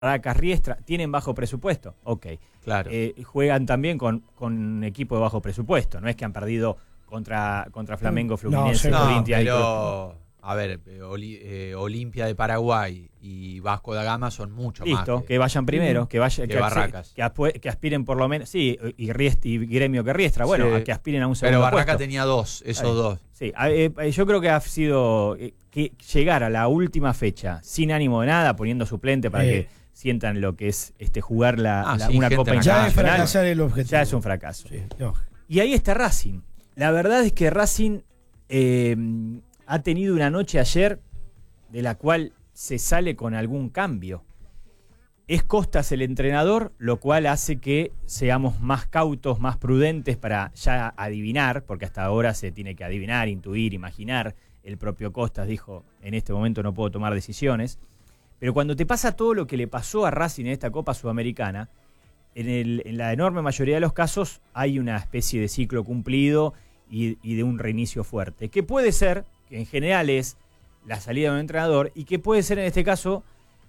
Barracas, Riestra, tienen bajo presupuesto, ok. Claro. Juegan también con equipo de bajo presupuesto, no es que han perdido contra Flamengo, Fluminense, Corinthians. Pero, a ver, Olimpia de Paraguay y Vasco da Gama son mucho más. Listo, que vayan primero, que Barracas. Que aspiren por lo menos, sí, y Gremio que Riestra, bueno, Sí. a que aspiren a un segundo Pero Barracas puesto. tenía esos dos. Sí, yo creo que ha sido que llegar a la última fecha sin ánimo de nada, poniendo suplente para que sientan lo que es Sí, jugar una gente Copa en la Ya es Internacional. fracasar el objetivo. Ya es un fracaso. Sí, no. Y ahí está Racing. La verdad es que Racing ha tenido una noche ayer de la cual se sale con algún cambio. Es Costas el entrenador, lo cual hace que seamos más cautos, más prudentes para ya adivinar, porque hasta ahora se tiene que adivinar, intuir, imaginar. El propio Costas dijo, en este momento no puedo tomar decisiones. Pero cuando te pasa todo lo que le pasó a Racing en esta Copa Sudamericana, en la enorme mayoría de los casos hay una especie de ciclo cumplido y de un reinicio fuerte, que puede ser, que en general es la salida de un entrenador, y que puede ser en este caso,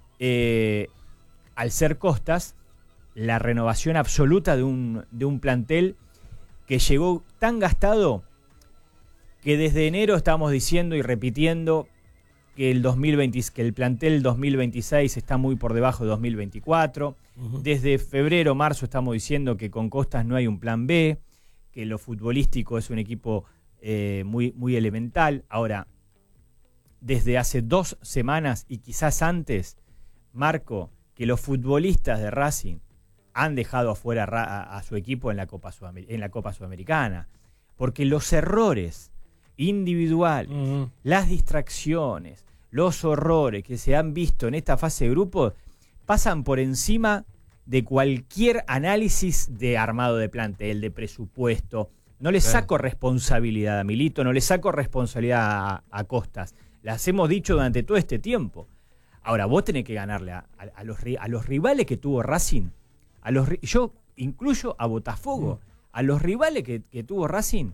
al ser Costas, la renovación absoluta de un plantel que llegó tan gastado que desde enero estamos diciendo y repitiendo que el plantel 2026 está muy por debajo de 2024. Desde febrero, marzo estamos diciendo que con Costas no hay un plan B, que lo futbolístico es un equipo muy, muy elemental. Ahora, desde hace 2 semanas y quizás antes, marco que los futbolistas de Racing han dejado afuera a su equipo en la Copa Sudamericana, porque los errores individuales, las distracciones, los horrores que se han visto en esta fase de grupo pasan por encima de cualquier análisis de armado de plantel, de presupuesto. No le saco responsabilidad a Milito, no le saco responsabilidad a Costas. Las hemos dicho durante todo este tiempo. Ahora, vos tenés que ganarle a los rivales que tuvo Racing. Yo incluyo a Botafogo. A los rivales que tuvo Racing,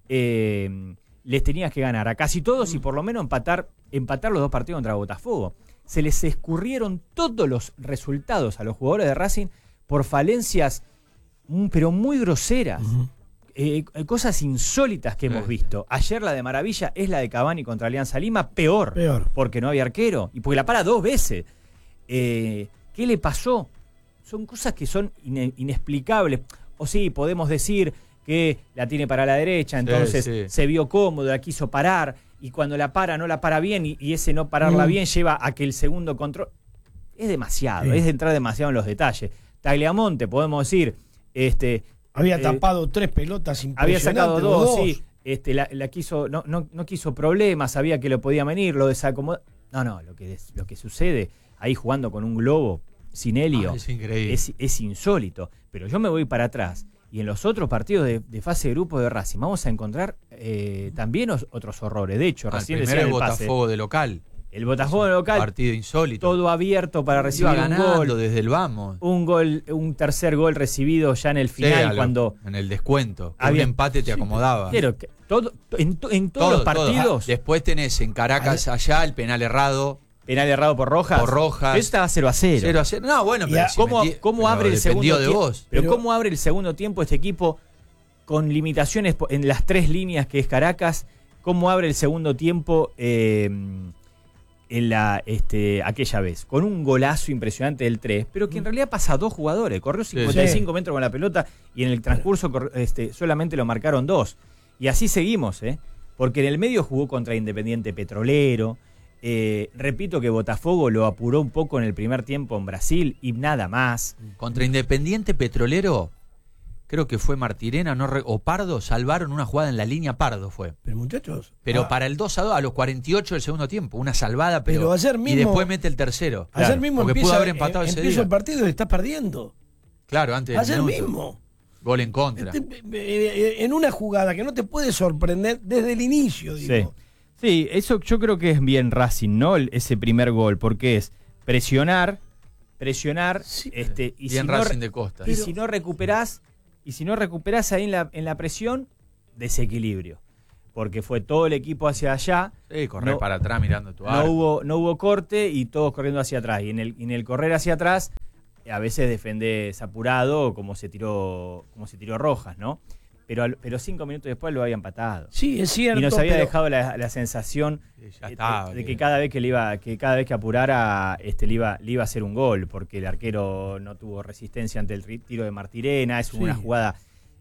les tenías que ganar a casi todos y por lo menos empatar los 2 partidos contra Botafogo. Se les escurrieron todos los resultados a los jugadores de Racing por falencias, pero muy groseras. Cosas insólitas que hemos visto. Ayer la de maravilla es la de Cavani contra Alianza Lima, peor. Porque no había arquero y porque la para 2 veces. ¿Qué le pasó? Son cosas que son inexplicables. O sí, podemos decir que la tiene para la derecha, entonces se vio cómodo, la quiso parar, y cuando la para, no la para bien, y ese no pararla bien lleva a que el segundo control... Es demasiado, es entrar demasiado en los detalles. Tagliamonte, podemos decir... había tapado 3 pelotas impresionantes. Había sacado 2, sí. La quiso, no quiso problemas, sabía que lo podía venir, lo desacomodó. No, lo que sucede ahí jugando con un globo sin helio es increíble. Es insólito. Pero yo me voy para atrás. Y en los otros partidos de fase de grupo de Racing vamos a encontrar también otros horrores. De hecho, recién decía el Botafogo de local. El Botafogo de local. Partido insólito. Todo abierto para recibir Iba un ganando gol. desde el vamos. Un tercer gol recibido ya en el final cuando en el descuento. Había, un empate te acomodaba. Pero en todos los partidos. Después tenés en Caracas allá el penal errado. Penal errado por Rojas. Por Rojas. Eso estaba 0-0. 0-0. No, bueno, pero ¿Cómo abre el segundo tiempo? Pero ¿cómo abre el segundo tiempo este equipo con limitaciones en las 3 líneas que es Caracas? ¿Cómo abre el segundo tiempo en aquella vez? Con un golazo impresionante del 3, pero que en realidad pasa a 2 jugadores. Corrió 55 metros con la pelota y en el transcurso solamente lo marcaron 2. Y así seguimos, porque en el medio jugó contra Independiente Petrolero. Repito que Botafogo lo apuró un poco en el primer tiempo en Brasil y nada más. Contra Independiente Petrolero, creo que fue Martirena o Pardo, salvaron una jugada en la línea. Pardo fue. Pero muchachos. Pero para el 2-2 a los 48 del segundo tiempo, una salvada, pero ayer mismo, y después mete el tercero. Ayer mismo porque pudo haber empatado ese día. El partido y está perdiendo. Claro, antes del ayer minuto. mismo. Gol en contra. En una jugada que no te puede sorprender desde el inicio, digo. Sí, eso yo creo que es bien Racing, ¿no? Ese primer gol, porque es presionar, sí, y bien si Racing de Costa. Y si no recuperás ahí en la presión, desequilibrio. porque fue todo el equipo hacia allá. Sí, correr para atrás mirando tu arco. No hubo corte y todos corriendo hacia atrás. Y en el correr hacia atrás, a veces defendés apurado, como se tiró Rojas, ¿no? Pero 5 minutos después lo había empatado. Sí, es cierto. Y nos había dejado la sensación de que cada vez que apurara le iba a hacer un gol, porque el arquero no tuvo resistencia ante el tiro de Martirena. Es una jugada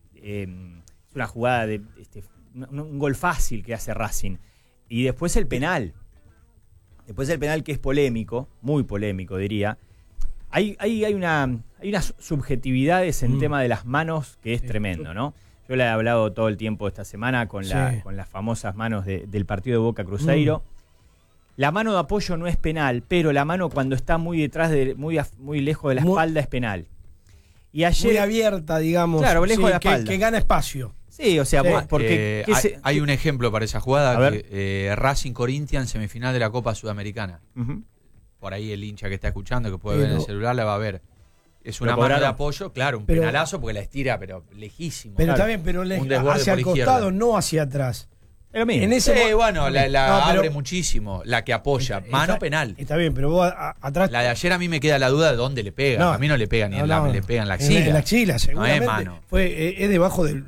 de un gol fácil que hace Racing. Y después el penal. Después el penal, que es polémico, muy polémico diría. Hay unas subjetividades en tema de las manos que es tremendo, ¿no? Yo le he hablado todo el tiempo esta semana con las famosas manos del partido de Boca Cruzeiro. La mano de apoyo no es penal, pero la mano cuando está muy detrás, muy lejos de la espalda, es penal. Y ayer, muy abierta, digamos. Claro, lejos de la espalda. Que gana espacio. Sí, o sea, porque... hay un ejemplo para esa jugada, Racing Corinthians, semifinal de la Copa Sudamericana. Por ahí el hincha que está escuchando, que puede ver en el celular, la va a ver. Es una mano de apoyo, claro, un penalazo porque la estira, pero lejísimo. Pero claro. está bien, pero hacia el costado, no hacia atrás. Es lo mismo. En ese abre muchísimo, la que apoya. Mano penal. Está bien, pero vos atrás... La de ayer a mí me queda la duda de dónde le pega. A mí no le pega ni le pega en la axila. En la axila, seguramente. No es mano. Es debajo del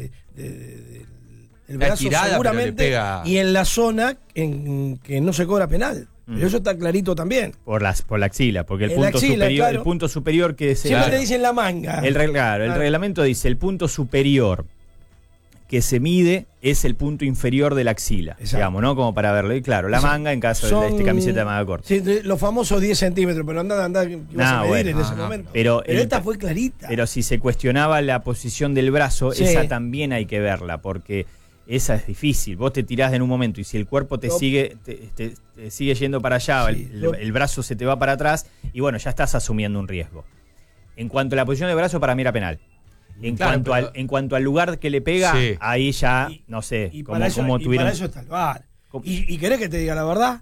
brazo, tirada, seguramente, pega... y en la zona en que no se cobra penal. Pero eso está clarito también. Por la axila, porque el punto superior que se... Siempre te dicen la manga. El reglamento dice el punto superior que se mide es el punto inferior de la axila. Exacto. Digamos, ¿no? Como para verlo. Y claro, la manga en caso de camiseta de manga corta. Sí, los famosos 10 centímetros, pero anda que vas a medir en ese momento. Pero esta fue clarita. Pero si se cuestionaba la posición del brazo, esa también hay que verla, porque... Esa es difícil. Vos te tirás en un momento y si el cuerpo te sigue yendo para allá, el brazo se te va para atrás y bueno, ya estás asumiendo un riesgo. En cuanto a la posición del brazo, para mí era penal. En cuanto al lugar que le pega, ahí ya, no sé, para eso está el VAR. ¿Y querés que te diga la verdad?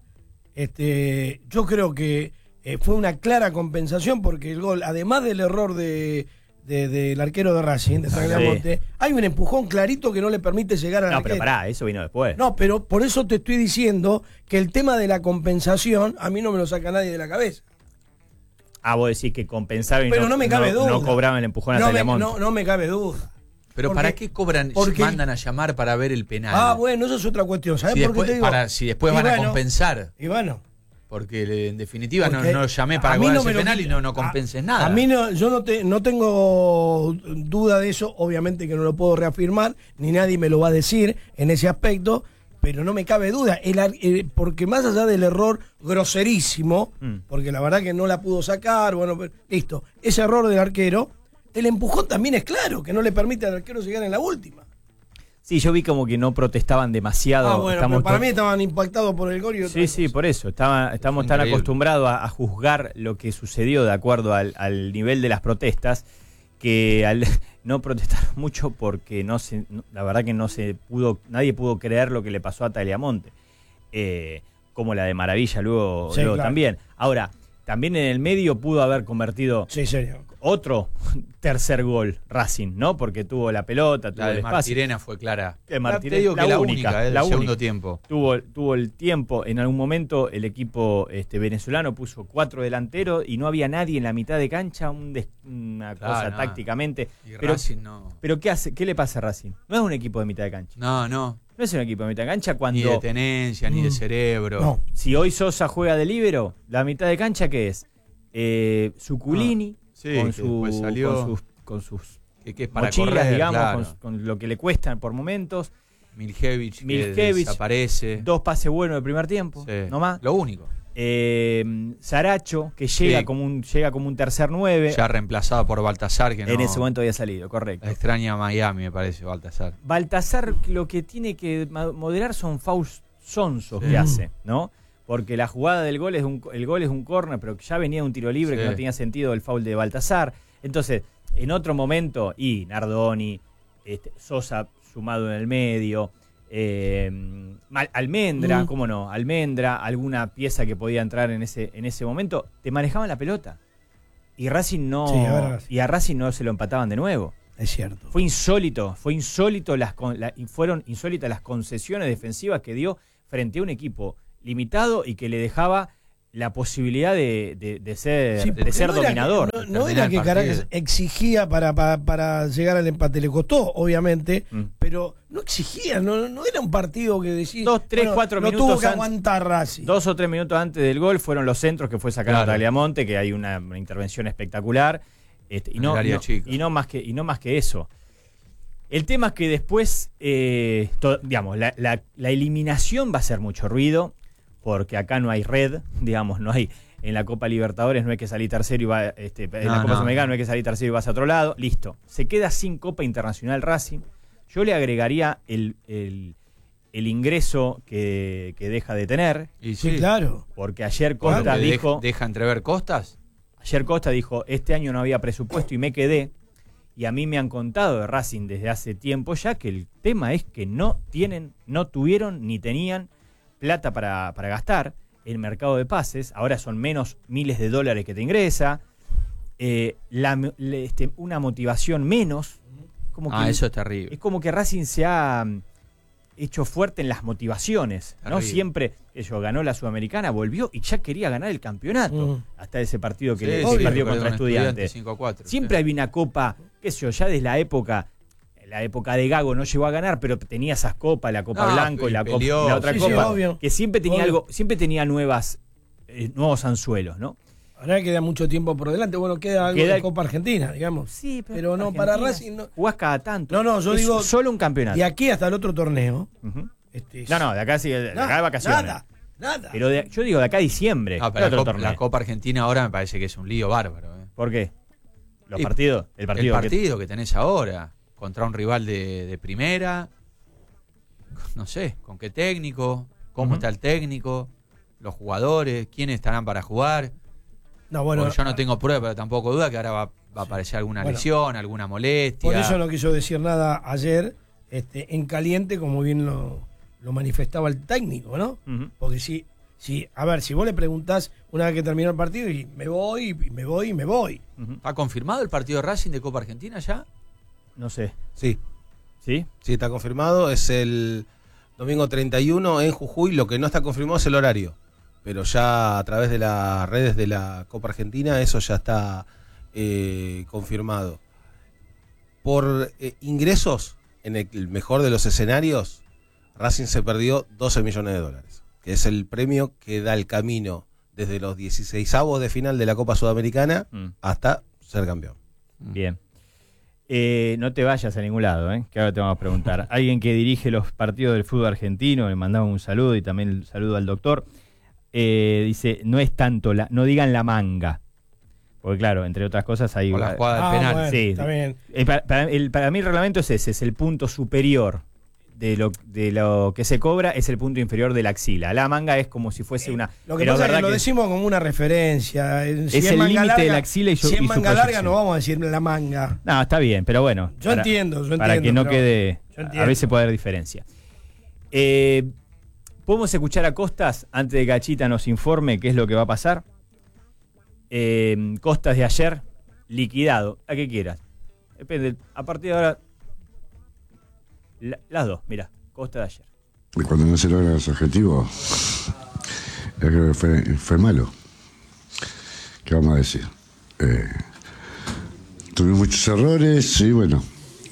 Yo creo que fue una clara compensación porque el gol, además del error del arquero de Racing, de Tagliamonte, hay un empujón clarito que no le permite llegar a la pero pará, eso vino después. No, pero por eso te estoy diciendo que el tema de la compensación a mí no me lo saca nadie de la cabeza. Vos decís que compensaron y no me cabe duda. No cobraban el empujón a Tagliamonte. No me cabe duda. Pero ¿para qué mandan a llamar para ver el penal? Bueno, eso es otra cuestión. ¿Sabés por qué te digo? Si después van a compensar. Y bueno... Porque en definitiva no llamé para cobrar ese penal y no compenses nada. A mí yo no tengo duda de eso, obviamente que no lo puedo reafirmar, ni nadie me lo va a decir en ese aspecto, pero no me cabe duda, porque más allá del error groserísimo, porque la verdad que no la pudo sacar, bueno, listo, ese error del arquero, el empujón también es claro, que no le permite al arquero llegar en la última. Sí, yo vi como que no protestaban demasiado. Pero para mí estaban impactados por el gol y otra cosa. Por eso. Estamos tan acostumbrados a juzgar lo que sucedió de acuerdo al nivel de las protestas, que no protestaron mucho porque la verdad que nadie pudo creer lo que le pasó a Tagliamonte. Como la de Maravilla luego claro. También. Ahora, también en el medio pudo haber convertido... Sí, serio. Otro tercer gol Racing, ¿no? Porque tuvo la pelota, tuvo el espacio. Martirena fue clara. Te digo que la única del segundo tiempo. Tuvo el tiempo. En algún momento el equipo venezolano puso 4 delanteros y no había nadie en la mitad de cancha. Una cosa tácticamente. Pero Racing no. Pero ¿qué le pasa a Racing? No es un equipo de mitad de cancha. No. No es un equipo de mitad de cancha cuando... Ni de tenencia, ni de cerebro. No. Si hoy Sosa juega de líbero, la mitad de cancha, ¿qué es? Suculini. Sí, con sus que es para mochilas, correr, digamos, claro. con lo que le cuestan por momentos. Miljevic desaparece. 2 pases buenos del primer tiempo, no más. Lo único. Saracho, que llega como un tercer 9. Ya reemplazado por Baltasar, que en ese momento había salido, correcto. Extraña Miami, me parece, Baltasar. Baltasar lo que tiene que moderar son fouls sonsos que hace, ¿no? Porque la jugada del gol el gol es un córner, pero ya venía un tiro libre que no tenía sentido el foul de Baltasar. Entonces, en otro momento, Nardoni, Sosa sumado en el medio, Almendra, ¿cómo no? Almendra, alguna pieza que podía entrar en ese momento, te manejaban la pelota. Y a Racing no se lo empataban de nuevo. Es cierto. Fueron insólitas las concesiones defensivas que dio frente a un equipo limitado y que le dejaba la posibilidad de ser dominador. No era que Caracas exigía para llegar al empate, le costó, obviamente, pero no exigía, no era un partido que decía 2, 3, 4 minutos tuvo que aguantar Racing. 2 o 3 minutos antes del gol fueron los centros que fue sacar a Tagliamonte, que hay una intervención espectacular, y no más que eso. El tema es que después, digamos, la eliminación va a hacer mucho ruido, porque acá no hay red, digamos, no hay. En la Copa Libertadores no hay que salir tercero y va, en la Copa Sudamericana no hay que salir tercero y vas a otro lado. Listo. Se queda sin Copa Internacional Racing. Yo le agregaría el ingreso que deja de tener. Y sí, claro. Porque ayer Costa dijo. ¿Deja entrever Costas? Ayer Costa dijo: este año no había presupuesto y me quedé. Y a mí me han contado de Racing desde hace tiempo ya que el tema es que no tuvieron ni tenían plata para gastar en mercado de pases. Ahora son menos miles de dólares que te ingresa, una motivación menos. Como que eso es terrible. Es como que Racing se ha hecho fuerte en las motivaciones, ¿no? Siempre ganó la Sudamericana, volvió y ya quería ganar el campeonato hasta ese partido que le perdió contra Estudiantes. 5-4, siempre había una copa, qué sé yo, ya desde la época de Gago no llegó a ganar, pero tenía esas copas, la Copa Blanco y la otra copa, que siempre tenía siempre tenía nuevos anzuelos, ¿no? Ahora queda mucho tiempo por delante. Bueno, queda algo de Copa Argentina, digamos. Sí, pero no, para Racing no. Jugás cada tanto. No, yo digo solo un campeonato. De aquí hasta el otro torneo. De acá de vacaciones. Nada. Pero yo digo de acá a diciembre. Pero la Copa Argentina ahora me parece que es un lío bárbaro. ¿Por qué? El partido que tenés ahora contra un rival de primera, no sé, con qué técnico, cómo está el técnico, los jugadores, quiénes estarán para jugar. No, bueno, yo no tengo prueba, pero tampoco duda que ahora va a aparecer alguna lesión, alguna molestia. Por eso no quiso decir nada ayer, en caliente, como bien lo manifestaba el técnico, ¿no? Porque si vos le preguntás una vez que terminó el partido, y me voy. ¿Ha confirmado el partido de Racing de Copa Argentina ya? No sé. Sí. ¿Sí? Sí, está confirmado. Es el domingo 31 en Jujuy. Lo que no está confirmado es el horario. Pero ya a través de las redes de la Copa Argentina eso ya está confirmado. Por ingresos, en el mejor de los escenarios, Racing se perdió $12 millones, que es el premio que da el camino desde los 16avos de final de la Copa Sudamericana hasta ser campeón. Bien. No te vayas a ningún lado, que ahora te vamos a preguntar. Alguien que dirige los partidos del fútbol argentino, le mandamos un saludo y también el saludo al doctor. Dice, no es tanto no digan la manga, porque claro, entre otras cosas hay la jugada del penal. Bueno, sí, está bien. Para mí el reglamento es ese, es el punto superior de lo que se cobra, es el punto inferior de la axila. La manga es como si fuese una. Lo que pasa es que lo decimos como una referencia. Si es el límite de la axila si es manga larga no vamos a decir la manga. No, está bien, pero bueno. Yo entiendo. Para que no quede, a veces puede haber diferencia. ¿Podemos escuchar a Costas antes de que Gachita nos informe qué es lo que va a pasar? Costas de ayer, liquidado, a que quieras. Depende, a partir de ahora, las dos, mira, Costas de ayer. Cuando no se logran los objetivos, yo creo que fue malo. ¿Qué vamos a decir? Tuvimos muchos errores y bueno,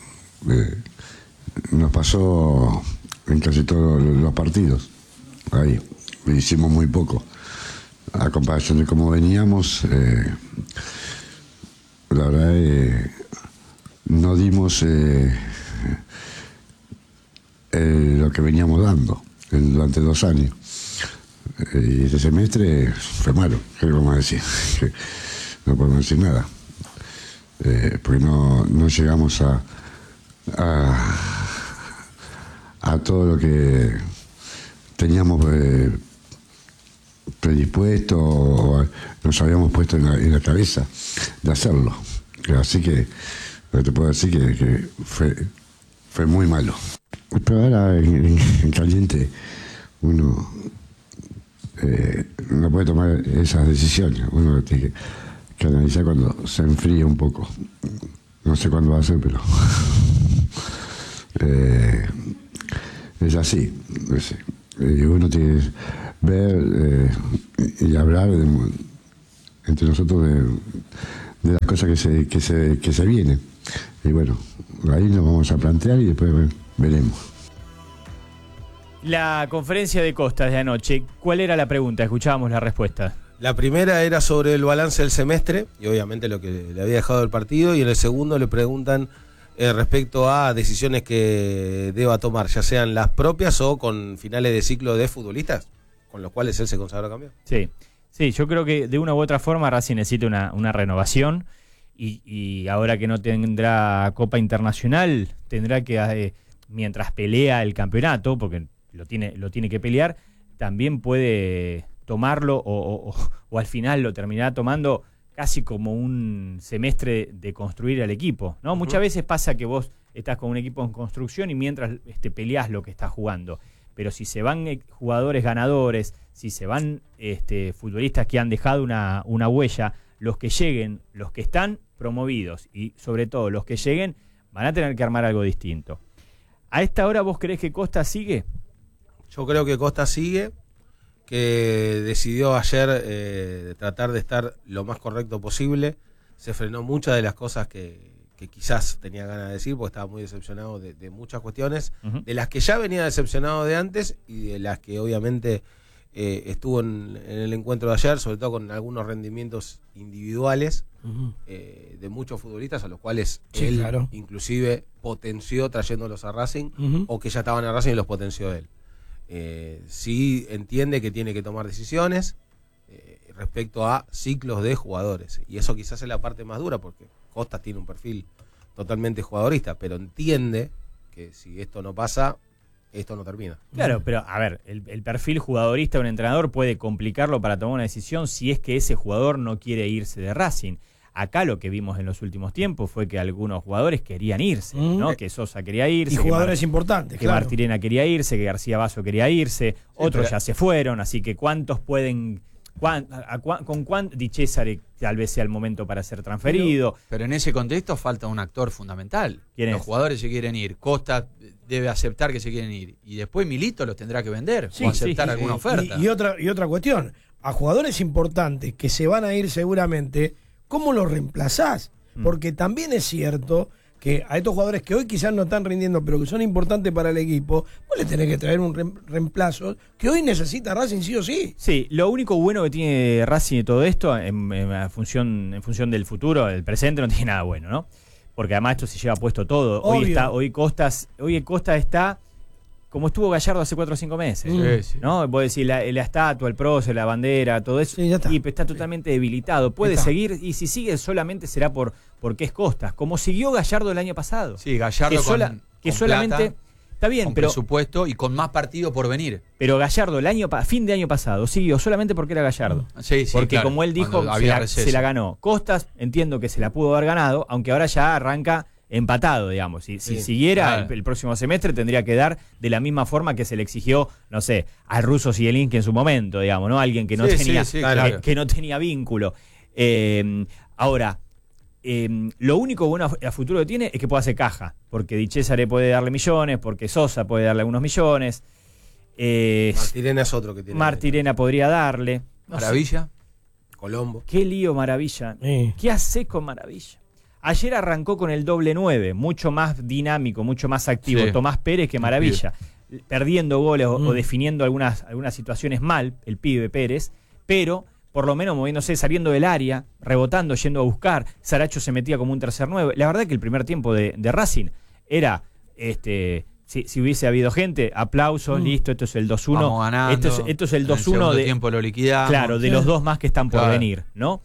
nos pasó en casi todos los partidos. Ahí hicimos muy poco a comparación de cómo veníamos. La verdad no dimos lo que veníamos dando durante 2 años, y este semestre fue malo. ¿Qué vamos a decir? No podemos decir nada, porque no llegamos a todo lo que teníamos predispuesto o nos habíamos puesto en la cabeza de hacerlo. Así que te puedo decir que fue muy malo. Pero ahora en caliente uno no puede tomar esas decisiones. Uno tiene que analizar cuando se enfríe un poco. No sé cuándo va a ser, pero es así. Uno tiene que ver y hablar entre nosotros de las cosas que se vienen. Y bueno, ahí nos vamos a plantear y después veremos. La conferencia de Costas de anoche, ¿cuál era la pregunta? Escuchábamos la respuesta. La primera era sobre el balance del semestre y obviamente lo que le había dejado el partido, y en el segundo le preguntan respecto a decisiones que deba tomar, ya sean las propias o con finales de ciclo de futbolistas, con los cuales él se consagró campeón. Sí, yo creo que de una u otra forma Racing necesita una renovación y ahora que no tendrá Copa Internacional, tendrá que, mientras pelea el campeonato, porque lo tiene que pelear, también puede tomarlo o al final lo terminará tomando casi como un semestre de construir al equipo, ¿no? Muchas veces pasa que vos estás con un equipo en construcción y mientras peleás lo que estás jugando. Pero si se van jugadores ganadores, si se van futbolistas que han dejado una huella, los que lleguen, los que están promovidos y sobre todo los que lleguen, van a tener que armar algo distinto. ¿A esta hora vos creés que Costa sigue? Yo creo que Costa sigue, que decidió ayer tratar de estar lo más correcto posible. Se frenó muchas de las cosas que quizás tenía ganas de decir, porque estaba muy decepcionado de muchas cuestiones, de las que ya venía decepcionado de antes y de las que obviamente estuvo en el encuentro de ayer, sobre todo con algunos rendimientos individuales de muchos futbolistas a los cuales él inclusive potenció trayéndolos a Racing, o que ya estaban en Racing y los potenció él. Sí entiende que tiene que tomar decisiones respecto a ciclos de jugadores, y eso quizás es la parte más dura, porque Costas tiene un perfil totalmente jugadorista, pero entiende que si esto no pasa, esto no termina. Claro, pero a ver, el perfil jugadorista de un entrenador puede complicarlo para tomar una decisión si es que ese jugador no quiere irse de Racing. Acá lo que vimos en los últimos tiempos fue que algunos jugadores querían irse, ¿no? Que Sosa quería irse. Y jugadores importantes, que Martirena quería irse, que García Basso quería irse, otros ya se fueron, así que ¿cuántos pueden...? ¿Con cuánto Di Cesare tal vez sea el momento para ser transferido? Pero en ese contexto falta un actor fundamental. Los jugadores se quieren ir, Costa debe aceptar que se quieren ir, y después Milito los tendrá que vender o aceptar alguna oferta. Y otra cuestión, a jugadores importantes que se van a ir seguramente, ¿cómo los reemplazás? Porque también es cierto que a estos jugadores que hoy quizás no están rindiendo, pero que son importantes para el equipo, vos le tenés que traer un reemplazo que hoy necesita Racing sí o sí. Sí, lo único bueno que tiene Racing de todo esto, en función del futuro, del presente, no tiene nada bueno, ¿no? Porque además esto se lleva puesto todo. Hoy Costa está como estuvo Gallardo hace 4 o 5 meses, ¿no? Vos decís la estatua, el prócer, la bandera, todo eso, y está totalmente debilitado. Puede seguir, y si sigue solamente será porque es Costas, como siguió Gallardo el año pasado. Sí, Gallardo que solamente plata, está bien, con pero presupuesto y con más partido por venir. Pero Gallardo fin de año pasado siguió solamente porque era Gallardo. Porque claro, como él dijo, se la ganó. Costas, entiendo que se la pudo haber ganado, aunque ahora ya arranca empatado, digamos. Si siguiera el próximo semestre, tendría que dar de la misma forma que se le exigió, no sé, al ruso Zielinski en su momento, digamos, ¿no? Alguien que no que no tenía vínculo. Ahora, lo único bueno a futuro que tiene es que puede hacer caja, porque Di Cesare puede darle millones, porque Sosa puede darle algunos millones. Martirena es otro que tiene. Martirena podría darle. Maravilla. Colombo. Qué lío Maravilla. ¿Qué hace con Maravilla? Ayer arrancó con el doble 9, mucho más dinámico, mucho más activo, Tomás Pérez que Maravilla, perdiendo goles o definiendo algunas situaciones mal, el pibe Pérez, pero por lo menos moviéndose, saliendo del área, rebotando, yendo a buscar. Saracho se metía como un tercer 9. La verdad que el primer tiempo de Racing era, si hubiese habido gente, aplausos, listo, esto es el 2-1. Vamos ganando, esto es el 2-1 de tiempo lo liquidamos. Claro, de los dos más que están por venir, ¿no?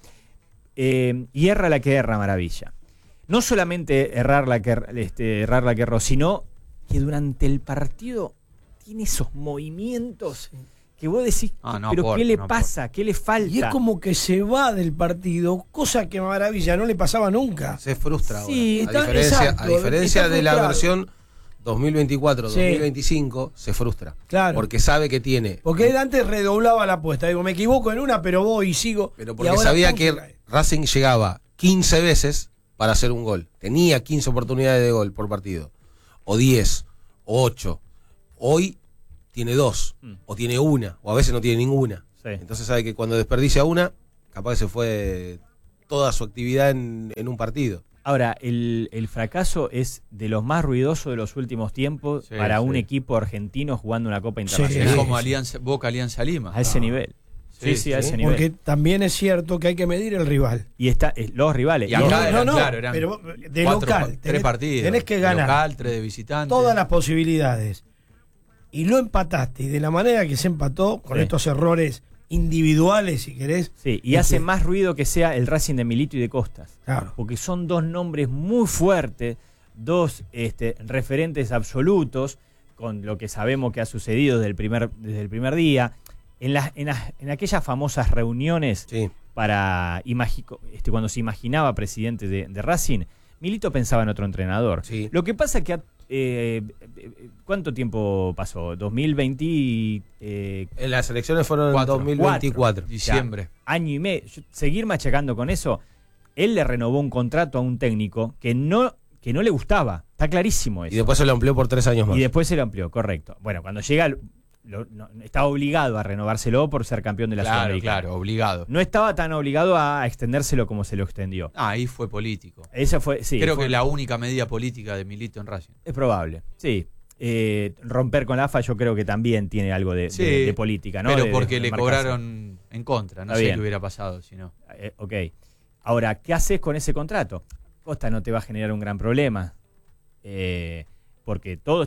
Y erra la que erra Maravilla. No solamente errar la que erró, sino que durante el partido tiene esos movimientos que vos decís, ¿qué le pasa? ¿Qué le falta? Y es como que se va del partido, cosa que Maravilla no le pasaba nunca. Se frustra ahora. Sí, a diferencia de la versión 2024-2025, se frustra. Claro. Porque sabe que tiene. Porque él antes redoblaba la apuesta. Digo, me equivoco en una, pero voy y sigo. Pero porque sabía que Racing llegaba 15 veces para hacer un gol. Tenía 15 oportunidades de gol por partido. O 10, o 8. Hoy tiene 2, o tiene 1, o a veces no tiene ninguna. Sí. Entonces sabe que cuando desperdicia una, capaz que se fue toda su actividad en un partido. Ahora, el fracaso es de los más ruidosos de los últimos tiempos para un equipo argentino jugando una Copa Internacional. Es como Boca Alianza Lima. A ese nivel. Sí, a ese nivel. Porque también es cierto que hay que medir el rival. Y los rivales. Y acá eran pero de local. 3 partidos. Tenés que ganar. De local, 3 de visitante. Todas las posibilidades. Y lo empataste. Y de la manera que se empató, con estos errores individuales, si querés. Sí, y hace más ruido que sea el Racing de Milito y de Costas. Claro. Porque son dos nombres muy fuertes, dos referentes absolutos, con lo que sabemos que ha sucedido desde el primer día. En aquellas famosas reuniones para cuando se imaginaba presidente de Racing, Milito pensaba en otro entrenador. Sí. Lo que pasa es que ¿cuánto tiempo pasó? 2020 las elecciones fueron en 2024, diciembre. O sea, año y medio. Seguir machacando con eso. Él le renovó un contrato a un técnico que no le gustaba. Está clarísimo eso. Y después se lo amplió por 3 años más. Y después se lo amplió, correcto. Bueno, cuando llega estaba obligado a renovárselo por ser campeón de la Sudamericana. Claro, obligado. No estaba tan obligado a extendérselo como se lo extendió. Ahí fue político. Esa fue, sí. Creo que la única medida política de Milito en Racing. Es probable, sí. Romper con la AFA yo creo que también tiene algo de política, ¿no? Pero porque le cobraron en contra, no sé qué hubiera pasado si no. Ok. Ahora, ¿qué haces con ese contrato? Costa no te va a generar un gran problema. Porque todo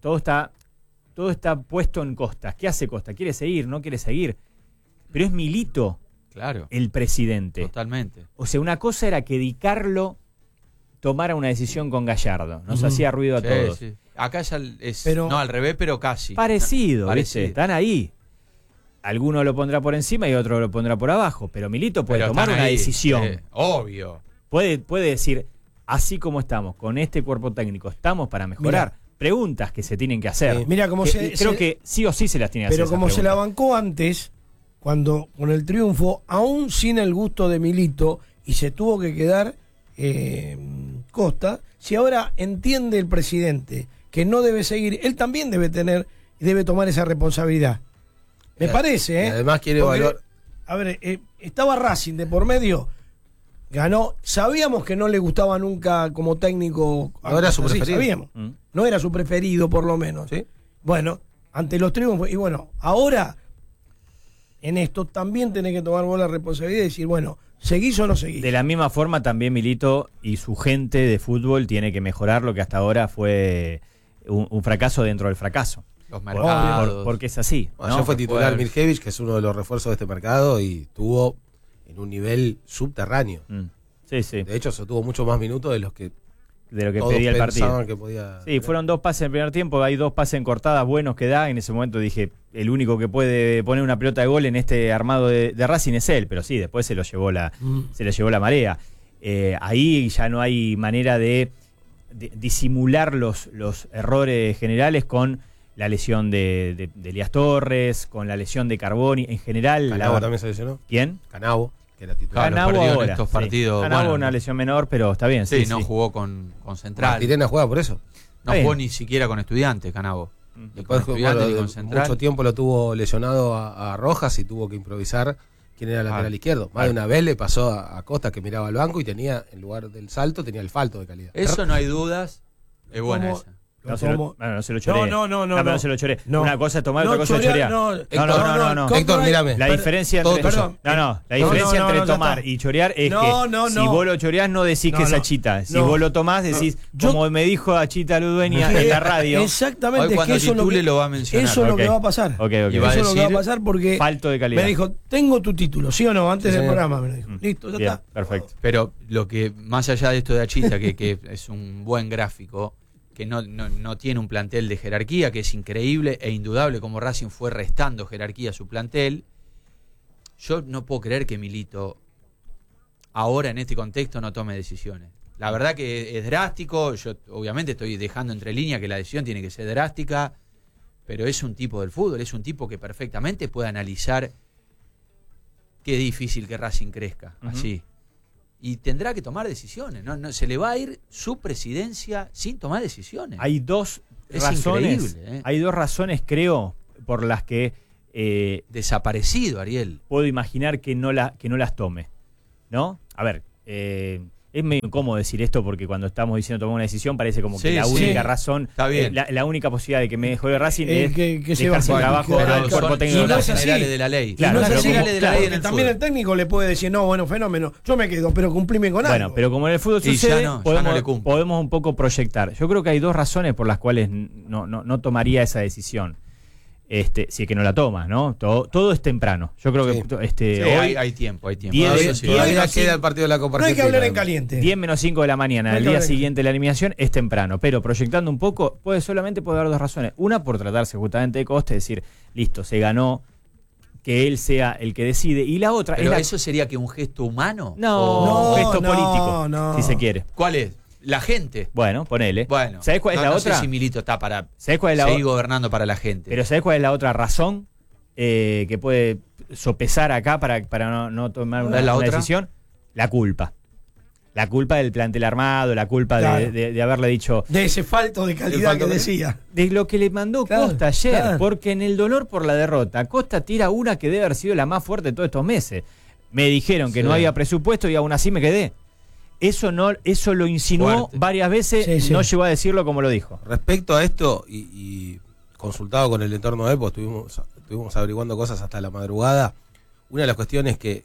está puesto en Costa. ¿Qué hace Costa? ¿Quiere seguir? ¿No quiere seguir? Pero es Milito el presidente. Totalmente. O sea, una cosa era que Di Carlo tomara una decisión con Gallardo. Nos hacía ruido a todos. Sí. Acá ya no al revés, pero casi. Parecido. Están ahí. Alguno lo pondrá por encima y otro lo pondrá por abajo. Pero Milito puede tomar una decisión. Obvio. Puede decir, así como estamos, con este cuerpo técnico, estamos para mejorar. Mira, preguntas que se tienen que hacer. Mira cómo creo que sí o sí se las tiene que hacer. Pero como se la bancó antes, cuando con el triunfo, aún sin el gusto de Milito, y se tuvo que quedar Costa, si ahora entiende el presidente que no debe seguir, él también debe tomar esa responsabilidad. Me parece, además quiere evaluar. A ver, estaba Racing de por medio. Ganó, sabíamos que no le gustaba nunca como técnico. No era su preferido. Sabíamos. No era su preferido, por lo menos. ¿Sí? Bueno, ante los triunfos. Y bueno, ahora, en esto también tenés que tomar vos la responsabilidad y decir, bueno, ¿seguís o no seguís? De la misma forma, también Milito y su gente de fútbol tiene que mejorar lo que hasta ahora fue un fracaso dentro del fracaso. Los mercados. Porque es así. Bueno, ya fue titular Mirkevich, que es uno de los refuerzos de este mercado, y tuvo en un nivel subterráneo. Sí. De hecho, se tuvo mucho más minutos de lo que pedía el partido. Que podía... Sí, fueron 2 pases en el primer tiempo, hay 2 pases en cortadas buenos que da. En ese momento dije, el único que puede poner una pelota de gol en este armado de Racing es él, pero sí, después se lo llevó la marea. Ahí ya no hay manera de disimular los errores generales con la lesión de Elías Torres, con la lesión de Carboni, en general. Canavo también se lesionó. ¿Quién? Canavo, que era titular. Canavo ahora, en estos partidos. Canavo una lesión menor, pero está bien. Sí, no jugó con Central. Martirena juega por eso. No jugó ni siquiera con Estudiantes, Canavo. Después con Central. Mucho tiempo lo tuvo lesionado a Rojas y tuvo que improvisar quién era el lateral izquierdo. Más de una vez le pasó a Costa, que miraba al banco y tenía, en lugar del salto, tenía el falto de calidad. Eso no hay dudas. Es buena esa. No se lo choré. No, pero no se lo choré. No. Una cosa es tomar, otra cosa es chorear. No. Héctor, mírame. La diferencia entre tomar y chorear es que si vos lo choreás no decís que es Achita. Si vos lo tomás decís, como me dijo Achita Ludueña en la radio. Exactamente. Hoy cuando titule lo va a mencionar. Eso es lo que va a pasar. Eso es lo que va a pasar porque falto de calidad. Me dijo, tengo tu título, ¿sí o no? Antes del programa me lo dijo. Listo, ya está. Perfecto. Pero lo que, más allá de esto de Achita, que es un buen gráfico, que no tiene un plantel de jerarquía, que es increíble e indudable como Racing fue restando jerarquía a su plantel. Yo no puedo creer que Milito ahora en este contexto no tome decisiones. La verdad que es drástico, yo obviamente estoy dejando entre líneas que la decisión tiene que ser drástica, pero es un tipo del fútbol, es un tipo que perfectamente puede analizar qué difícil que Racing crezca, así. y tendrá que tomar decisiones. No se le va a ir su presidencia sin tomar decisiones. Hay dos razones, creo, por las que desaparecido, Ariel. Puedo imaginar que no las tome, ¿no? A ver, es medio incómodo decir esto porque cuando estamos diciendo tomar una decisión parece como que la única razón, la única posibilidad de que me juegue Racing es que se dejar sin trabajo al cuerpo técnico. Las generales de la ley. Claro, también el técnico le puede decir, no, bueno, fenómeno, yo me quedo, pero cumplime con algo. Bueno, pero como en el fútbol sucede, podemos un poco proyectar. Yo creo que hay dos razones por las cuales no tomaría esa decisión. Si es que no la tomas, ¿no? Todo es temprano. Yo creo que hoy hay tiempo. Todavía queda el partido de la Copa Argentina. No hay que hablar en caliente. 10 menos 5 de la mañana, el día siguiente de la eliminación, es temprano. Pero proyectando un poco, solamente puede haber dos razones. Una, por tratarse justamente de Costa, es decir, listo, se ganó, que él sea el que decide. Y la otra ¿Pero eso sería que un gesto humano? No, un gesto político, si se quiere. ¿Cuál es? La gente. Bueno, ponele. Bueno, ¿sabés cuál es la otra? No sé si Milito está para seguir gobernando para la gente. Pero ¿sabés cuál es la otra razón que puede sopesar acá para no tomar una decisión? La culpa. La culpa del plantel armado, la culpa de haberle dicho... De ese falto de calidad que decía. De lo que le mandó Costa ayer. Porque en el dolor por la derrota, Costa tira una que debe haber sido la más fuerte de todos estos meses. Me dijeron que no había presupuesto y aún así me quedé. Eso lo insinuó varias veces, no llegó a decirlo como lo dijo. Respecto a esto, y consultado con el entorno de él, porque estuvimos averiguando cosas hasta la madrugada, una de las cuestiones que,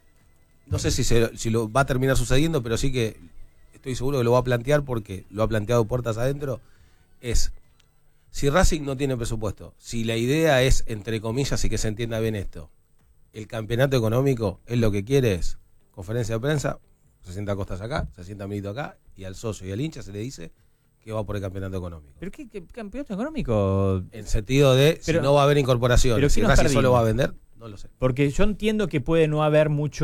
no sé si lo va a terminar sucediendo, pero sí que estoy seguro que lo va a plantear porque lo ha planteado puertas adentro, es, si Racing no tiene presupuesto, si la idea es, entre comillas, y que se entienda bien esto, el campeonato económico, él lo que quiere es conferencia de prensa, se sienta Costas acá, se sienta Milito acá, y al socio y al hincha se le dice que va por el campeonato económico. ¿Pero qué campeonato económico? En sentido de, si no va a haber incorporaciones, si Racing solo va a vender, no lo sé. Porque yo entiendo que puede no haber mucha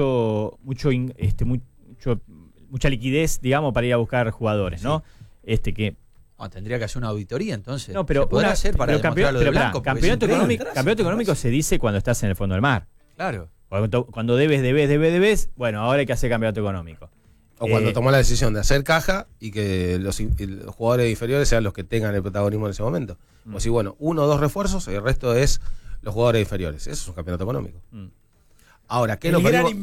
liquidez, digamos, para ir a buscar jugadores, ¿no? Tendría que hacer una auditoría, entonces. No, pero podrá hacer para demostrar lo de Blanco. Campeonato económico se dice cuando estás en el fondo del mar. Claro. Cuando debes, bueno, ahora hay que hacer campeonato económico. O cuando tomó la decisión de hacer caja y que los jugadores inferiores sean los que tengan el protagonismo en ese momento. O si, 1 o 2 refuerzos y el resto es los jugadores inferiores. Eso es un campeonato económico. Ahora, ¿qué nos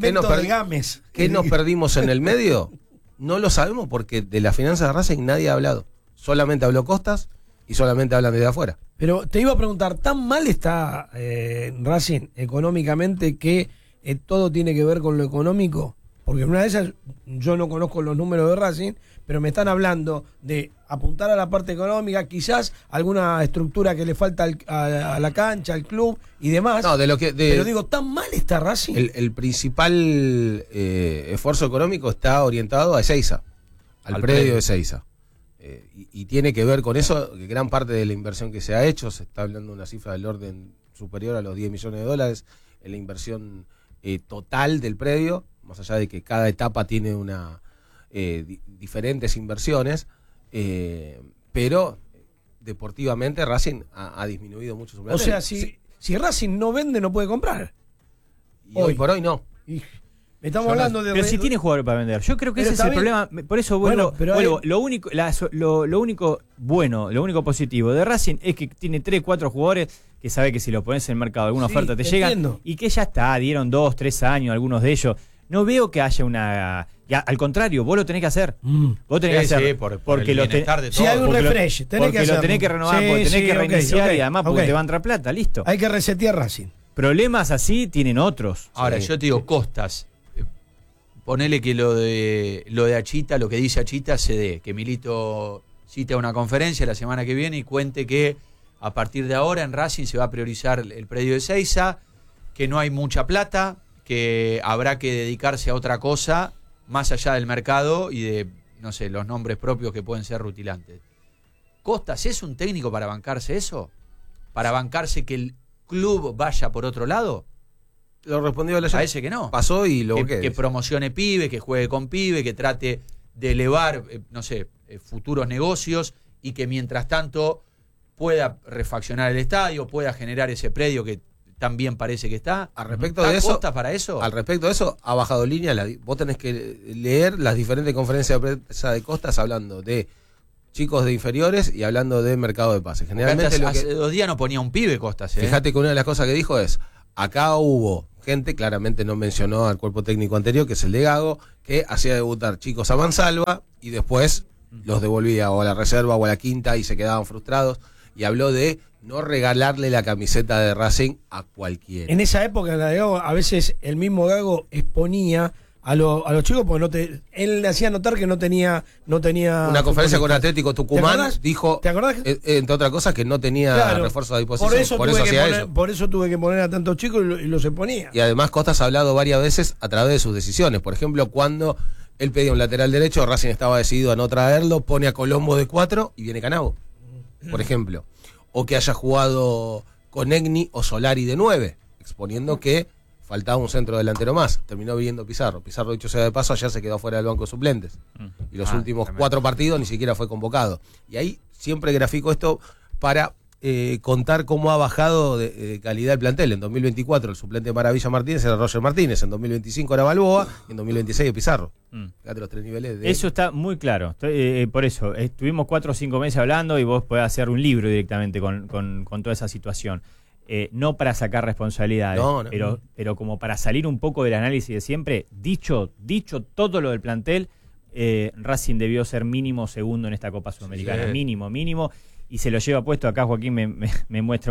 perdimos en el medio? No lo sabemos porque de las finanzas de Racing nadie ha hablado. Solamente habló Costas y solamente hablan desde afuera. Pero te iba a preguntar, ¿tan mal está Racing económicamente que todo tiene que ver con lo económico? Porque en una de esas, yo no conozco los números de Racing, pero me están hablando de apuntar a la parte económica, quizás alguna estructura que le falta a la cancha, al club y demás. No, pero digo, ¿tan mal está Racing? El principal esfuerzo económico está orientado a Ezeiza, al predio de Ezeiza. Y tiene que ver con eso, que gran parte de la inversión que se ha hecho, se está hablando de una cifra del orden superior a los $10 millones en la inversión total del predio, más allá de que cada etapa tiene diferentes inversiones, pero deportivamente Racing ha disminuido mucho su plantel. O sea, si Racing no vende, no puede comprar. Y hoy por hoy no. Estamos hablando de... Pero si tiene jugadores para vender. Yo creo que ese es el problema. Por eso vuelvo. Lo único bueno, lo único positivo de Racing es que tiene 3, 4 jugadores que sabe que si lo pones en el mercado, alguna oferta te llega. Y que ya está, dieron 2, 3 años algunos de ellos. No veo que haya una... al contrario, vos lo tenés que hacer. Vos tenés que hacer. Porque el bienestar de todo. Si hay un refresh, porque lo tenés que renovar, porque tenés que reiniciar y además porque te va a entrar plata, listo. Hay que resetear Racing. Problemas así tienen otros. Ahora, yo te digo, Costas... Ponele que lo de Achita, lo que dice Achita, se dé. Que Milito cite una conferencia la semana que viene y cuente que a partir de ahora en Racing se va a priorizar el predio de Ezeiza, que no hay mucha plata, que habrá que dedicarse a otra cosa más allá del mercado y de, no sé, los nombres propios que pueden ser rutilantes. ¿Costas es un técnico para bancarse eso? ¿Para bancarse que el club vaya por otro lado? Lo respondió la parece que no. Pasó y luego que promocione pibe, que juegue con pibe, que trate de elevar, futuros negocios y que mientras tanto pueda refaccionar el estadio, pueda generar ese predio que tan bien parece que está. Al respecto de eso, Costa para eso? Al respecto de eso, ha bajado línea. Vos tenés que leer las diferentes conferencias de prensa de Costas hablando de chicos de inferiores y hablando de mercado de pases. Generalmente hace 2 días no ponía un pibe Costas. Fíjate que una de las cosas que dijo es, acá hubo gente, claramente no mencionó al cuerpo técnico anterior, que es el de Gago, que hacía debutar chicos a mansalva y después los devolvía o a la reserva o a la quinta y se quedaban frustrados. Y habló de no regalarle la camiseta de Racing a cualquiera. En esa época, en la de Gago, a veces el mismo Gago exponía a los chicos porque él le hacía notar que no tenía una conferencia con Atlético Tucumán dijo, ¿te acordás? Entre otras cosas, que no tenía refuerzo a disposición. Por eso tuve que poner a tantos chicos y los exponía. Y además Costas ha hablado varias veces a través de sus decisiones. Por ejemplo, cuando él pedía un lateral derecho, Racing estaba decidido a no traerlo, pone a Colombo de 4 y viene Canavo, por ejemplo. O que haya jugado con Egni o Solari de 9, exponiendo que faltaba un centro delantero más. Terminó viniendo Pizarro. Pizarro, dicho sea de paso, ayer se quedó fuera del banco de suplentes. Y los últimos 4 partidos ni siquiera fue convocado. Y ahí siempre grafico esto para contar cómo ha bajado de calidad el plantel. En 2024 el suplente de Maravilla Martínez era Roger Martínez, en 2025 era Balboa y en 2026 Pizarro. Fíjate los 3 niveles de... Eso está muy claro. Por eso, estuvimos 4 o 5 meses hablando y vos podés hacer un libro directamente con toda esa situación. No para sacar responsabilidades, pero como para salir un poco del análisis de siempre, dicho todo lo del plantel, Racing debió ser mínimo segundo en esta Copa Sudamericana, mínimo, y se lo lleva puesto. Acá Joaquín me muestra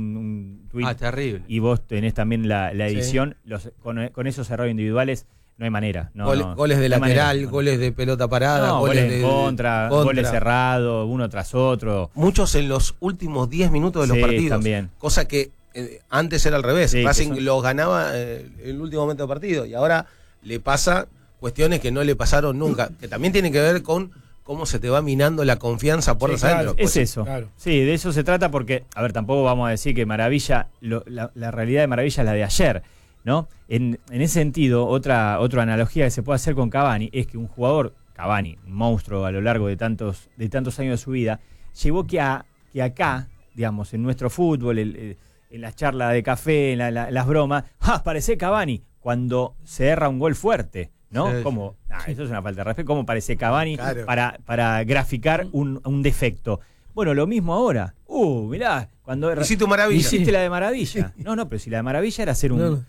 un tuit, terrible. Y vos tenés también la edición, con esos errores individuales no hay manera. Goles de lateral, goles de pelota parada, goles de contra, goles cerrados, uno tras otro. Muchos en los últimos 10 minutos de los partidos. También. Cosa que antes era al revés. Racing los ganaba en el último momento del partido y ahora le pasa cuestiones que no le pasaron nunca, que también tienen que ver con cómo se te va minando la confianza por adentro. Es eso. Claro. Sí, de eso se trata porque, a ver, tampoco vamos a decir que Maravilla, la realidad de Maravilla es la de ayer, ¿no? En ese sentido, otra analogía que se puede hacer con Cavani es que un jugador, Cavani, un monstruo a lo largo de tantos años de su vida, llevó que acá, digamos, en nuestro fútbol, en las charlas de café, en las bromas, parece Cavani cuando se erra un gol fuerte, ¿no? Sí, como, eso es una falta de respeto, ¿cómo parece Cavani para graficar un defecto? Bueno, lo mismo ahora. Mirá, cuando hiciste la de Maravilla. No, pero si la de Maravilla era hacer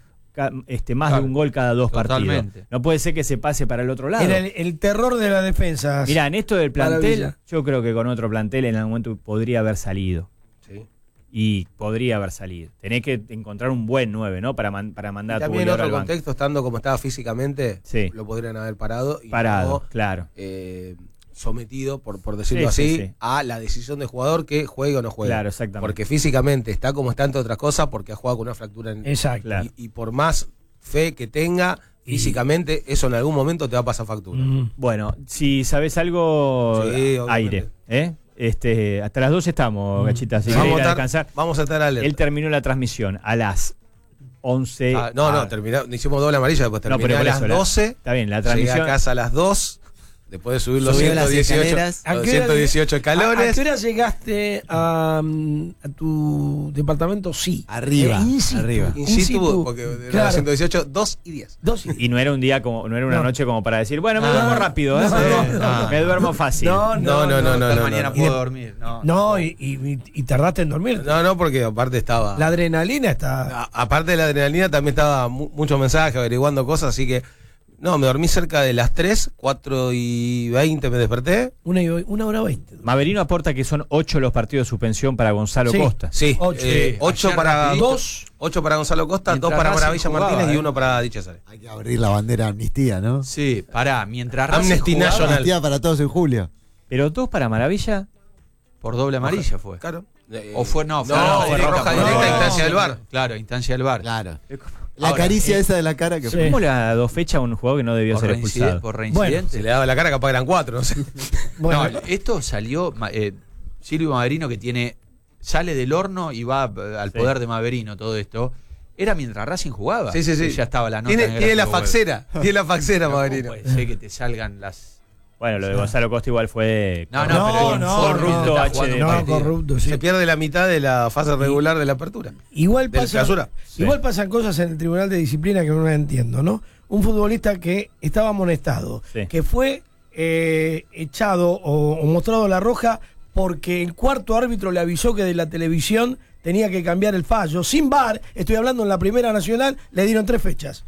más de un gol cada 2 partidos. No puede ser que se pase para el otro lado. Era el terror de la defensa. Mirá, en esto del plantel, yo creo que con otro plantel en algún momento podría haber salido. Sí. Y podría haber salido. Tenés que encontrar un buen 9, ¿no? Para mandar a tu también en otro contexto, estando como estaba físicamente, lo podrían haber parado. Y claro. Sometido, por decirlo así, a la decisión del jugador que juegue o no juegue. Claro, exactamente. Porque físicamente está como está entre otras cosas, porque ha jugado con una fractura en... Exacto. Y por más fe que tenga, físicamente, eso en algún momento te va a pasar factura. Bueno, si sabes algo, aire. Hasta las 2 estamos, Gachita. Si vamos a descansar. Vamos a estar alerta. Él terminó la transmisión a las 11. Hicimos doble amarilla, después terminé a las 12. Está bien, la transmisión. Llegué a casa a las 2. Después de subir los 118 escalones. ¿A qué hora llegaste a tu departamento? Sí. Arriba. In situ, porque de los 118, 2 y 10. Y no era un día no era una noche como para decir, bueno, me duermo rápido, me duermo fácil. No. Mañana puedo dormir. Y tardaste en dormir. No, porque aparte estaba... La adrenalina está... Aparte de la adrenalina también estaba muchos mensajes, averiguando cosas, así que... No, me dormí cerca de las 3, 4:20 me desperté. 1:20. Maverino aporta que son 8 los partidos de suspensión para Gonzalo Costa. Sí, 8 para Gonzalo Costa, 2 para Maravilla Martínez y 1 para Di Cesare. Hay que abrir la bandera de amnistía, ¿no? Sí, mientras Amnesty National. Amnistía para todos en julio. Pero 2 para Maravilla. Por doble amarilla fue. Claro. O fue roja directa, instancia del VAR. Claro, instancia del VAR. Claro. La caricia esa de la cara que fue. ¿Cómo le da 2 fechas a un jugador que no debió ser expulsado? Por reincidente. Bueno, se le daba la cara, capaz eran 4, no sé. Esto salió Silvio Maverino, que sale del horno y va al poder de Maverino, todo esto. Era mientras Racing jugaba. Sí. Ya estaba la nota. Tiene la faxera. Tiene la faxera, Maverino. Puede ser que te salgan las... Bueno, lo de Gonzalo Costa igual fue corrupto. Corrupto, sí. Se pierde la mitad de la fase regular de la apertura. Igual pasan cosas en el Tribunal de Disciplina que no entiendo, ¿no? Un futbolista que estaba amonestado, que fue echado o mostrado la roja porque el cuarto árbitro le avisó que de la televisión tenía que cambiar el fallo. Sin VAR, estoy hablando en la Primera Nacional, le dieron 3 fechas.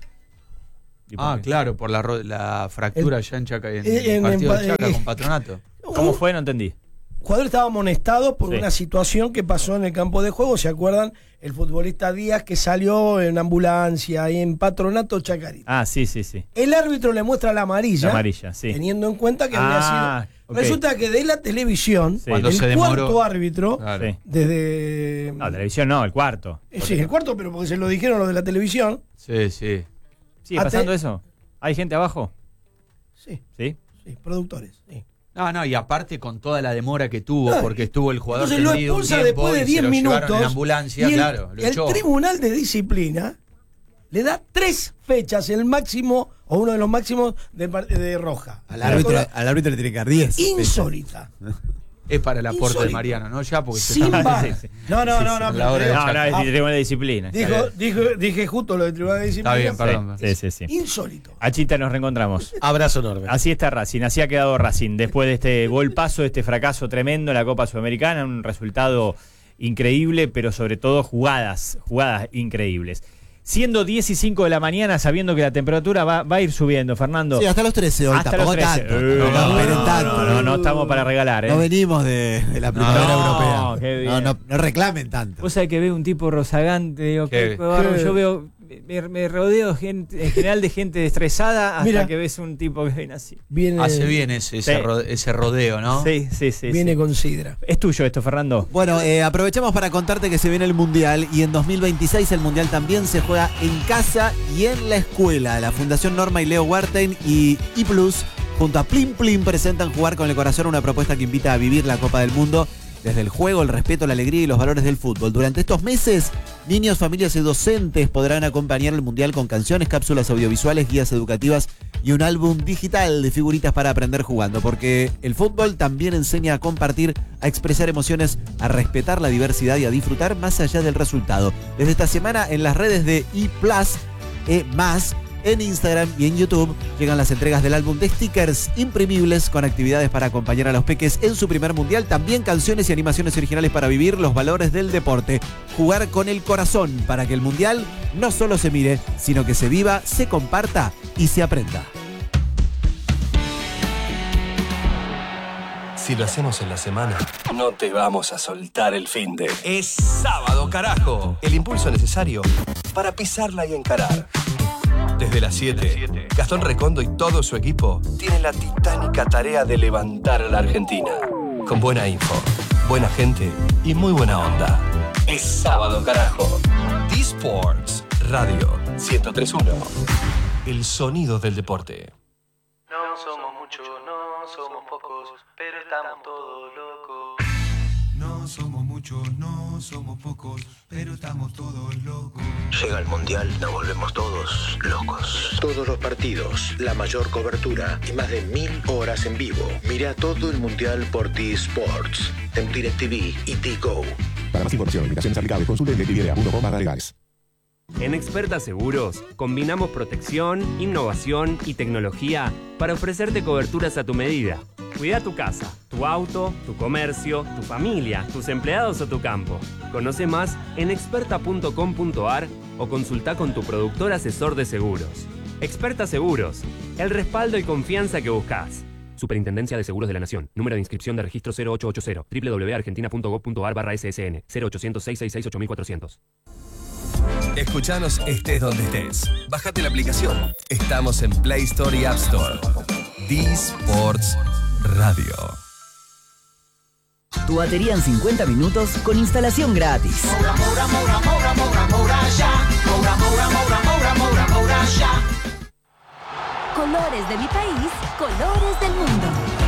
Claro, por la fractura ya en Chaca, en el partido de Chaca con Patronato. ¿Cómo fue? No entendí. El jugador estaba amonestado por una situación que pasó en el campo de juego. ¿Se acuerdan? El futbolista Díaz que salió en ambulancia ahí en Patronato Chacarita. Sí. El árbitro le muestra la amarilla, sí. Teniendo en cuenta que había sido... Okay. Resulta que de la televisión, el cuarto árbitro, desde... No, televisión no, el cuarto. Sí, el cuarto, pero porque se lo dijeron los de la televisión. Sí. ¿Sigue pasando eso? ¿Hay gente abajo? Sí. ¿Sí? Sí, productores, sí. No, y aparte con toda la demora que tuvo, porque estuvo el jugador tendido lo expulsa después de 10 minutos en ambulancia, el Tribunal de Disciplina le da 3 fechas, el máximo o uno de los máximos de roja. Al árbitro le tiene que dar 10. Insólita. Es para el aporte de Mariano, ¿no? Ya, porque sin VAR. No, es Tribunal de Disciplina. Dije justo lo de Tribunal de Disciplina. Está bien, perdón. Sí. Insólito. Achita, nos reencontramos. Abrazo enorme. Así está Racing, así ha quedado Racing. Después de este golpazo, de este fracaso tremendo en la Copa Sudamericana, un resultado increíble, pero sobre todo jugadas increíbles. Siendo 10 y 5 de la mañana, sabiendo que la temperatura va a ir subiendo, Fernando. Sí, hasta los 13 hoy, tampoco tanto. No estamos para regalar, No venimos de la primavera europea. No reclamen tanto. Vos sabés que veo un tipo rozagante, digo, yo veo... Me rodeo en general de gente estresada hasta que ves un tipo que viene así. Hace bien ese rodeo, ¿no? Sí. Viene con sidra. Es tuyo esto, Fernando. Bueno, aprovechamos para contarte que se viene el Mundial y en 2026 el Mundial también se juega en casa y en la escuela. La Fundación Norma y Leo Wartain y iPlus junto a Plim Plim presentan Jugar con el Corazón, una propuesta que invita a vivir la Copa del Mundo desde el juego, el respeto, la alegría y los valores del fútbol. Durante estos meses, niños, familias y docentes podrán acompañar el Mundial con canciones, cápsulas audiovisuales, guías educativas y un álbum digital de figuritas para aprender jugando. Porque el fútbol también enseña a compartir, a expresar emociones, a respetar la diversidad y a disfrutar más allá del resultado. Desde esta semana, en las redes de ePlus, en Instagram y en YouTube llegan las entregas del álbum de stickers imprimibles con actividades para acompañar a los peques en su primer mundial. También canciones y animaciones originales para vivir los valores del deporte. Jugar con el corazón para que el mundial no solo se mire, sino que se viva, se comparta y se aprenda. Si lo hacemos en la semana, no te vamos a soltar el finde. Es sábado, carajo. El impulso necesario para pisarla y encarar. Desde las 7, Gastón Recondo y todo su equipo tienen la titánica tarea de levantar a la Argentina. Con buena info, buena gente y muy buena onda. Es sábado, carajo. D-Sports Radio 103.1. El sonido del deporte. No somos muchos, no somos pocos, pero estamos todos locos. No somos muchos, no somos pocos, pero estamos todos locos. Llega el Mundial, nos volvemos todos locos. Todos los partidos, la mayor cobertura y más de 1000 horas en vivo. Mira todo el Mundial por T-Sports, en DirecTV y T-Go. Para más información, invitaciones aplicables, consulte en DirecTV.com/legales. En Experta Seguros, combinamos protección, innovación y tecnología para ofrecerte coberturas a tu medida. Cuida tu casa, tu auto, tu comercio, tu familia, tus empleados o tu campo. Conoce más en experta.com.ar o consulta con tu productor asesor de seguros. Experta Seguros, el respaldo y confianza que buscas. Superintendencia de Seguros de la Nación. Número de inscripción de registro 0880. www.argentina.gov.ar/SSN. 0800-666-8400. Escuchanos estés donde estés. Bájate la aplicación. Estamos en Play Store y App Store. D-Sports Radio. Tu batería en 50 minutos con instalación gratis. Colores de mi país, colores del mundo.